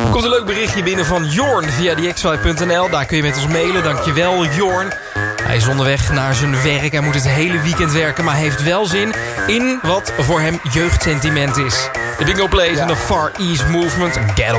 Komt een leuk berichtje binnen van Jorn via thexfly.nl. Daar kun je met ons mailen. Dankjewel, Jorn. Hij is onderweg naar zijn werk. Hij moet het hele weekend werken, maar heeft wel zin in wat voor hem jeugdsentiment is. De Bingo Plays en de Far East Movement. Get